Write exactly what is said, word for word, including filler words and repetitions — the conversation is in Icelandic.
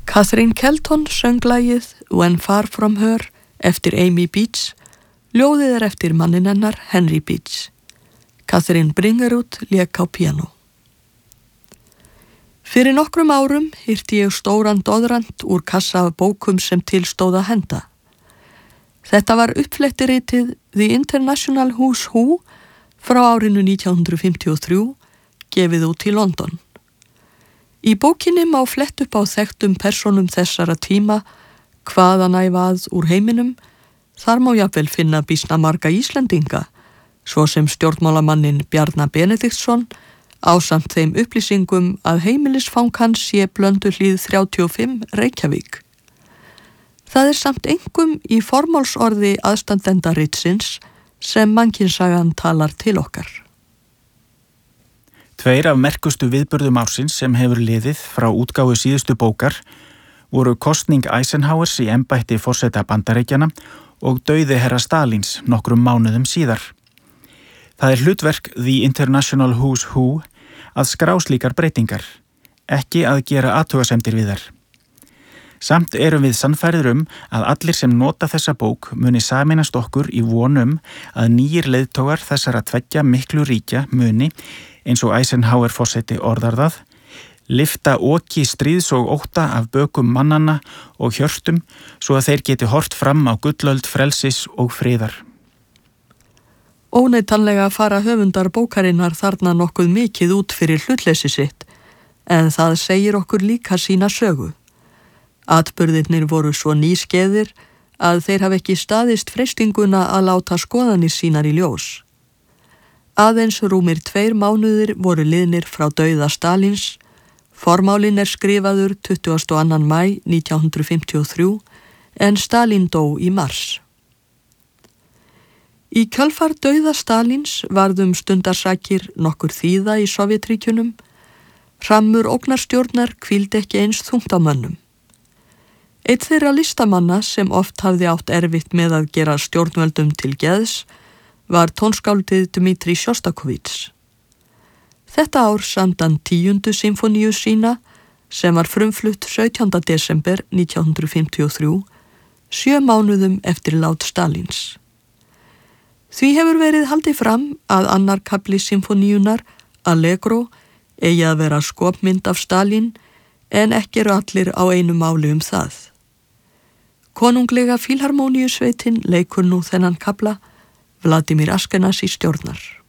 Catherine Kelton söng lagið When Far From Her eftir Amy Beach, ljóðið er eftir mannin hennar Henry Beach. Catherine Bringerud lék á píanó. Fyrir nokkrum árum hirti ég stóran doðrant úr kassa af bókum sem til stóð að henda. Þetta var uppflettiritið The International Who's Who frá árinu nítján hundruð fimmtíu og þrjú, gefið út í London. Í bókinni má flett upp á þekktum persónum þessara tíma hvaðan ævað úr heiminum, þar má jafnvel finna býsna marga Íslendinga, svo sem stjórnmálamannin Bjarna Benediktsson, ásamt þeim upplýsingum að heimilisfang hans sé Blönduhlíð þrjátíu og fimm Reykjavík. Það er samt einkum í formálsorði aðstandenda ritsins sem mannkynssagan talar til okkar. Tveir af merkustu viðburðum ársins sem hefur liðið frá útgáfu síðustu bókar voru kosning Eisenhowers í embætti forseta Bandaríkjanna og dauði herra Stalins nokkrum mánuðum síðar. Það er hlutverk The International Who's Who að skrá slíkar breytingar, ekki að gera athugasemdir við þær. Samt erum við sannfærðir um að allir sem nota þessa bók muni sameinast okkur í vonum að nýjir leiðtogar þessara tveggja miklu ríkja muni, eins og Eisenhower forseti orðar það, lyfta oki stríðs og ótta af bökum mannanna og hjörtum svo að þeir geti hort fram á gullöld frelsis og friðar. Óneitanlega fara höfundar bókarinnar þarna nokkuð mikið út fyrir hlutleysi sitt, en það segir okkur líka sína sögu. Atburðirnir voru svo nýskeiðir að þeir hafa ekki staðist freistinguna að láta skoðanir sínar í ljós. Aðeins rúmir tveir mánuðir voru liðnir frá dauða Stalins, formálinn er skrifaður tuttugasta og annan maí nítján hundruð fimmtíu og þrjú, en Stalin dó í mars. Í kjölfar dauða Stalins varðum stundarsakir nokkur þýða í Sovétríkjunum, hrammur ógnarstjórnar hvíldi ekki eins þungt á mönnum. Eitt þeirra listamanna sem oft hafði átt erfitt með að gera stjórnvöldum til geðs var tónskáldið Dmitri Sjostakovits. Þetta ár samdi hann tíundu symfóníu sína sem var frumflutt sautjánda desember nítján hundruð fimmtíu og þrjú, sjö mánuðum eftir lát Stalins. Því hefur verið haldið fram að annar kafli symfóníunar, Allegro, eigi að vera skopmynd af Stalin, en ekki eru allir á einu máli um það. Konunglega Fílharmóníusveitin leikur nú þennan kafla, Vladimir Askenasí stjórnar.